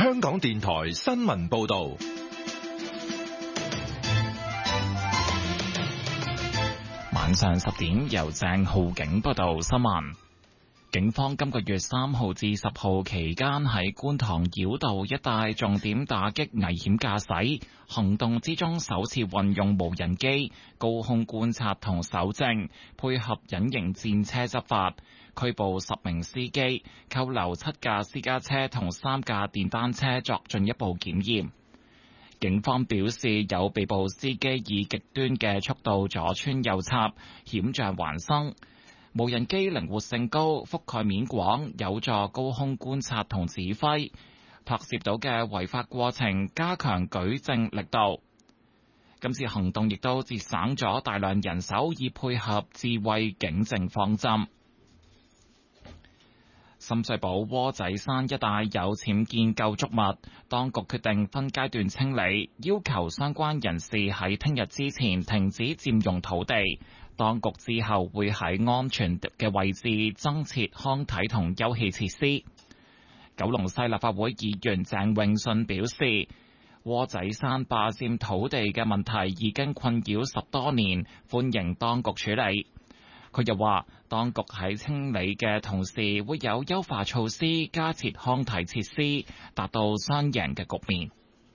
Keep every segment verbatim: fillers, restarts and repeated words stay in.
香港電台新聞報道。 晚上十點，由鄭浩景報道新聞。警方今個月三號至十號期間喺觀塘繞道一帶重點打擊危險駕駛行動之中，首次運用無人機高空觀察同搜證，配合隱形戰車執法，拘捕十名司機，扣留七架私家車同三架電單車作進一步檢驗。警方表示，有被捕司機以極端嘅速度左穿右插，險象環生。無人機靈活性高，覆蓋面廣，有助高空觀察同指揮，拍攝到嘅違法過程，加強舉證力度。今次行動亦都節省咗大量人手，以配合智慧警政方針。深水埗窩仔山一帶有僭建構築物，當局決定分階段清理，要求相關人士喺聽日之前停止佔用土地。當局之後會喺安全嘅位置增設康體同休憩設施。九龍西立法會議員鄭泳舜表示，窩仔山霸佔土地嘅問題已經困擾十多年，歡迎當局處理。佢又話，當局喺清理嘅同時會有優化措施，加設康體設施，達到雙贏嘅局面。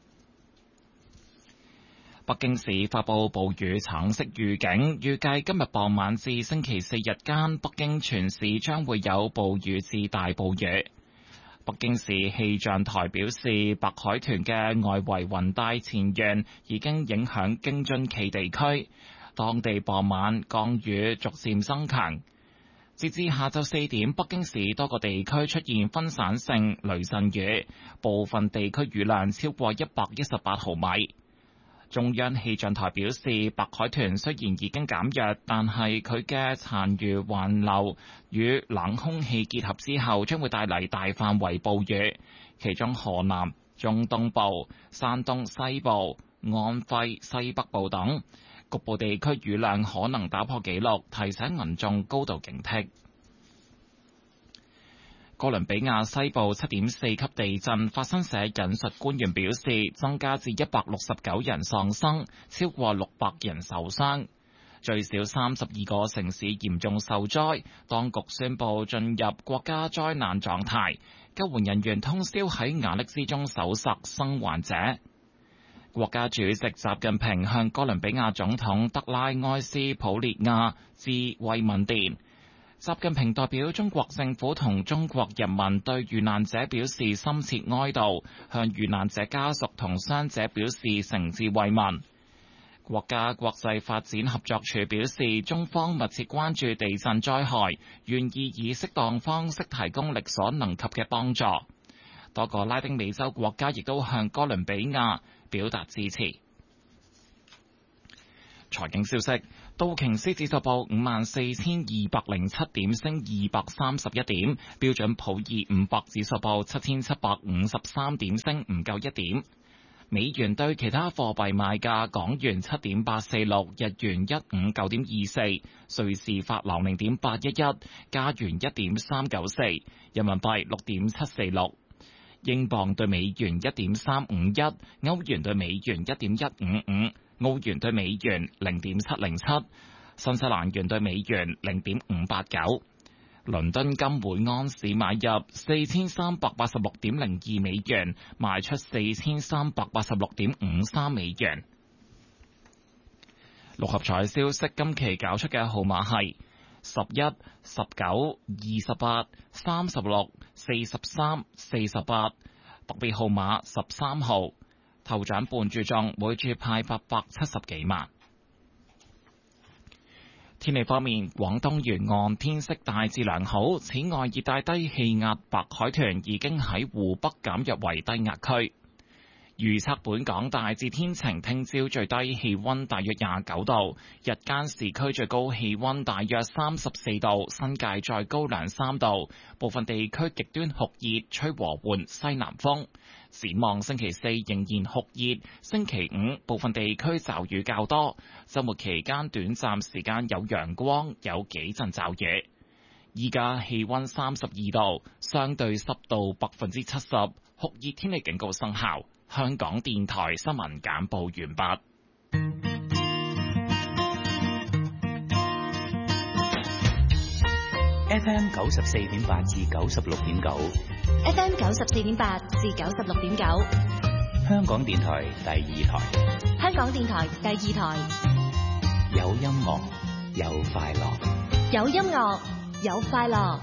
北京市發佈暴雨橙色預警，預計今日傍晚至星期四日間，北京全市將會有暴雨至大暴雨。北京市氣象台表示，白海豚嘅外圍雲帶前緣已經影響京津冀地區，當地傍晚降雨逐漸增強。截至下晝四點，北京市多個地區出現分散性雷陣雨，部分地區雨量超過一百一十八毫米。中央氣象台表示，白海豚雖然已經減弱，但係佢嘅殘餘環流與冷空氣結合之後，將會帶嚟大範圍暴雨，其中河南、中東部、山東西部、安徽西北部等局部地區雨量可能打破紀錄，提醒民眾高度警惕。哥倫比亞西部七點四級地震，法新社引述官員表示，增加至一百六十九人喪生，超過六百人受傷，最少三十二個城市嚴重受災。當局宣布進入國家災難狀態，救援人員通宵喺瓦礫之中搜索生還者。國家主席習近平向哥倫比亞總統德拉埃斯普列亞致慰問電。習近平代表中國政府同中國人民對遇難者表示深切哀悼，向遇難者家屬同傷者表示誠摯慰問。國家國際發展合作署表示，中方密切關注地震災害，願意以適當方式提供力所能及嘅幫助。多個拉丁美洲國家亦都向哥倫比亞表達支持。財經消息，道瓊斯指數報五萬四千二百零七點，升二百三十一點；標準普爾五百指數報七千七百五十三點，升唔夠一點。美元對其他貨幣賣價：港元七點八四六，日元一五九點二四，瑞士法郎零點八一一，加元一點三九四，人民幣六點七四六。英鎊對美元一點三五一，歐元對美元一點一五五，澳元對美元零點七零七，新西蘭元對美元零點五八九。倫敦金每安士買入四千三百八十六點零二美元，賣出四千三百八十六點五三美元。六合彩消息，今期搞出嘅號碼係十一、十九、二十八、三十六、四十三、四十八，特別號碼十三號，頭獎半注中，每注派八百七十幾萬。天氣方面，廣東沿岸天色大致良好，此外熱帶低氣壓白海豚已經喺湖北減弱為低壓區。預測本港大致天晴，聽朝最低氣溫大約廿九度，日間市區最高氣溫大約三十四度，新界再高兩三度，部分地區極端酷熱，吹和緩西南風。展望星期四仍然酷熱，星期五部分地區驟雨較多，週末期間短暫時間有陽光，有幾陣驟雨。 依家氣溫三十二度，相對濕度百分之七十，酷熱天氣警告生效。香港電台新聞簡報完畢。 F M 九十四點八至九十六點九 ，F M 九十四點八至九十六點九， 香港電台第二台， 香港電台第二台， 有音樂，有快樂， 有音樂，有快樂。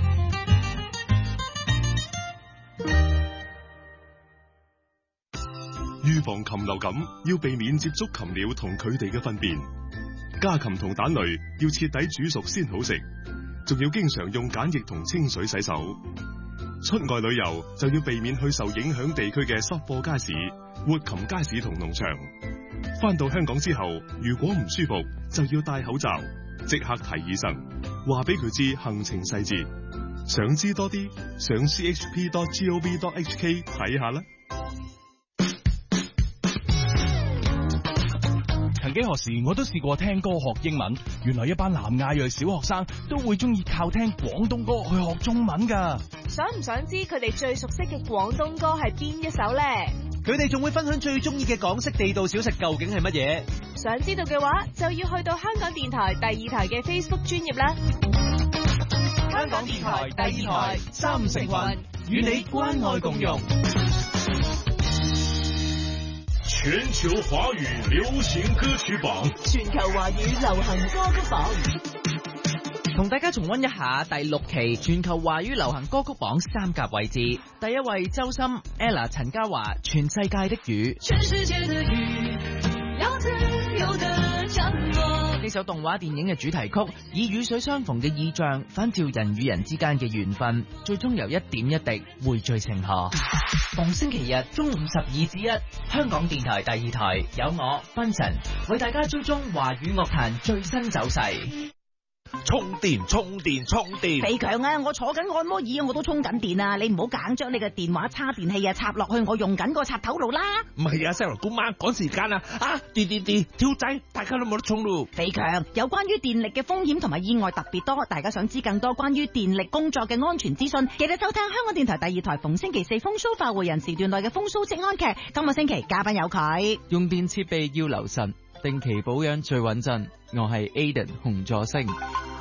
預防禽流感，要避免接觸禽鳥同佢哋嘅糞便。家禽同蛋類要徹底煮熟先好食。仲要經常用梘液同清水洗手。出外旅遊就要避免去受影響地區嘅濕貨街市、活禽街市同農場。返到香港之後，如果唔舒服，就要戴口罩，即刻睇醫生，話俾佢知行程細節。想知多啲，上 c h p dot gov dot h k 睇下啦。 曾幾何時我都試過聽歌學英文，原來一班南亞裔小學生都會中意靠聽廣東歌去學中文㗎。 想唔想知佢哋最熟悉嘅廣東歌係邊一首呢？ 佢哋仲會分享最中意嘅港式地道小食究竟係乜嘢？ 想知道嘅話，就要去到香港電台第二台嘅 Facebook 專頁啦。 香港電台第二台三成群，與你關愛共融。 全球華語流行歌曲榜， 全球華語流行歌曲榜， 同大家重溫一下第六期全球華語流行歌曲榜三甲位置。第一位周深 Ella 陳嘉華《全世界的雨》， 全世界的雨要自由地降落。 呢首動畫電影嘅主題曲，以雨水相逢嘅意象反照人與人之間嘅緣分，最終由一點一滴匯聚成河。逢星期日中午十二至一，香港電台第二台有我芬神為大家追蹤華語樂壇最新走勢。 充電充電充電， 肥強啊！我坐緊按摩椅，我都充緊電啊！你唔好硬將你嘅電話叉電器啊插落去我用緊個插頭度啦。 唔係啊 ，Sarah 姑媽趕時間啊！啊，電電電，跳仔，大家都冇得充咯。 肥強，有關於電力嘅風險同埋意外特別多，大家想知更多關於電力工作嘅安全資訊，記得收聽香港電台第二台逢星期四風騷快活人時段內嘅風騷職安劇。今個星期嘉賓有佢， 用電設備要留神，定期保養最穩陣。我係 Aiden 洪助星。